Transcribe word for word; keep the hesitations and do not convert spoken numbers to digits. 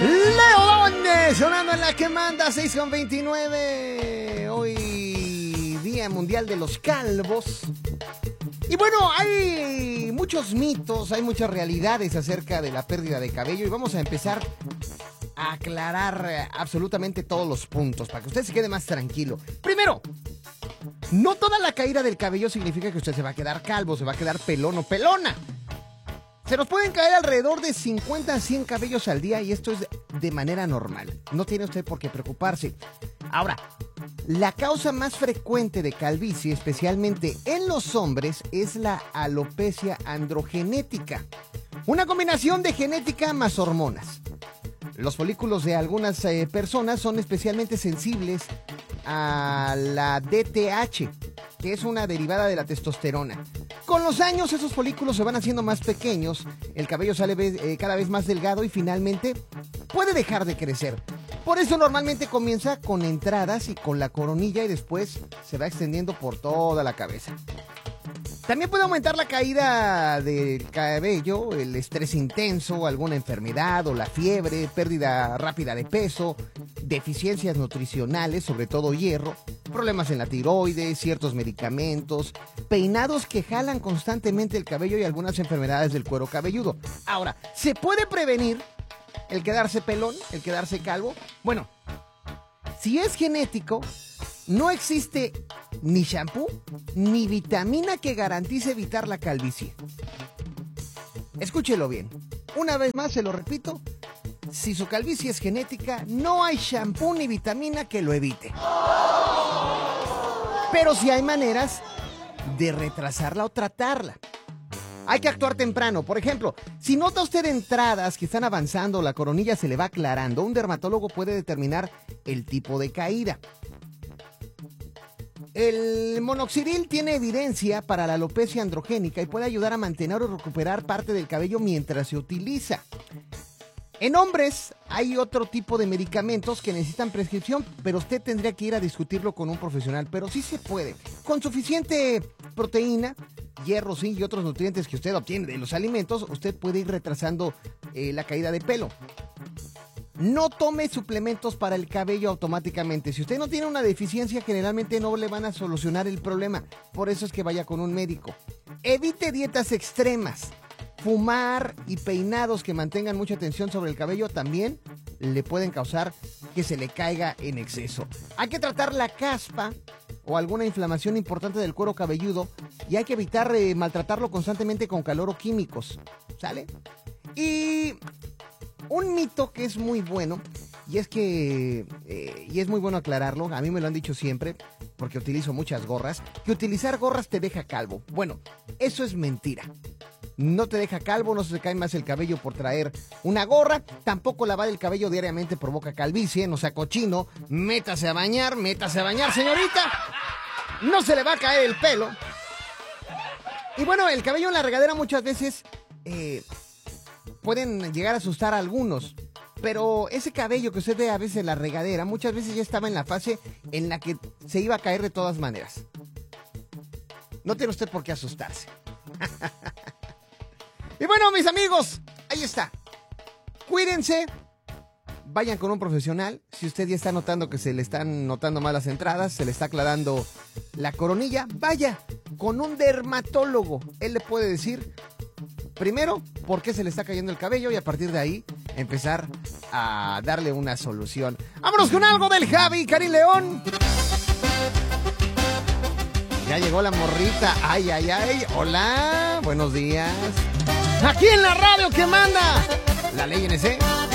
León, sonando en la que manda, seis con veintinueve. Hoy, Día Mundial de los Calvos. Y bueno, hay muchos mitos, hay muchas realidades acerca de la pérdida de cabello. Y vamos a empezar a aclarar absolutamente todos los puntos para que usted se quede más tranquilo. Primero, no toda la caída del cabello significa que usted se va a quedar calvo, se va a quedar pelón o pelona. Se nos pueden caer alrededor de cincuenta a cien cabellos al día y esto es de manera normal. No tiene usted por qué preocuparse. Ahora, la causa más frecuente de calvicie, especialmente en los hombres, es la alopecia androgenética. Una combinación de genética más hormonas. Los folículos de algunas eh, personas son especialmente sensibles a la D T H, que es una derivada de la testosterona. Con los años esos folículos se van haciendo más pequeños, el cabello sale eh, cada vez más delgado y finalmente puede dejar de crecer. Por eso normalmente comienza con entradas y con la coronilla y después se va extendiendo por toda la cabeza. También puede aumentar la caída del cabello, el estrés intenso, alguna enfermedad o la fiebre, pérdida rápida de peso, deficiencias nutricionales, sobre todo hierro, problemas en la tiroides, ciertos medicamentos, peinados que jalan constantemente el cabello y algunas enfermedades del cuero cabelludo. Ahora, ¿se puede prevenir el quedarse pelón, el quedarse calvo? Bueno, si es genético, no existe ni shampoo ni vitamina que garantice evitar la calvicie. Escúchelo bien. Una vez más se lo repito. Si su calvicie es genética, no hay shampoo ni vitamina que lo evite. Pero sí hay maneras de retrasarla o tratarla. Hay que actuar temprano. Por ejemplo, si nota usted entradas que están avanzando, la coronilla se le va aclarando, un dermatólogo puede determinar el tipo de caída. El monoxidil tiene evidencia para la alopecia androgénica y puede ayudar a mantener o recuperar parte del cabello mientras se utiliza. En hombres hay otro tipo de medicamentos que necesitan prescripción, pero usted tendría que ir a discutirlo con un profesional. Pero sí se puede. Con suficiente proteína, hierro, zinc y otros nutrientes que usted obtiene de los alimentos, usted puede ir retrasando eh, la caída de pelo. No tome suplementos para el cabello automáticamente. Si usted no tiene una deficiencia, generalmente no le van a solucionar el problema. Por eso es que vaya con un médico. Evite dietas extremas. Fumar y peinados que mantengan mucha tensión sobre el cabello también le pueden causar que se le caiga en exceso. Hay que tratar la caspa o alguna inflamación importante del cuero cabelludo y hay que evitar eh, maltratarlo constantemente con calor o químicos. ¿Sale? Y un mito que es muy bueno, y es que, eh, y es muy bueno aclararlo, a mí me lo han dicho siempre, porque utilizo muchas gorras, que utilizar gorras te deja calvo. Bueno, eso es mentira. No te deja calvo, no se te cae más el cabello por traer una gorra, tampoco lavar el cabello diariamente provoca calvicie, no sea cochino, métase a bañar, métase a bañar, señorita, no se le va a caer el pelo. Y bueno, el cabello en la regadera muchas veces eh, pueden llegar a asustar a algunos, pero ese cabello que usted ve a veces en la regadera, muchas veces ya estaba en la fase en la que se iba a caer de todas maneras. No tiene usted por qué asustarse. Y bueno, mis amigos, ahí está. Cuídense, vayan con un profesional. Si usted ya está notando que se le están notando malas entradas, se le está aclarando la coronilla, vaya con un dermatólogo. Él le puede decir, primero, por qué se le está cayendo el cabello y a partir de ahí empezar a darle una solución. Vámonos con algo del Javi, Karim León. Ya llegó la morrita. Ay, ay, ay. Hola, buenos días. Aquí en la radio que manda la ley N C.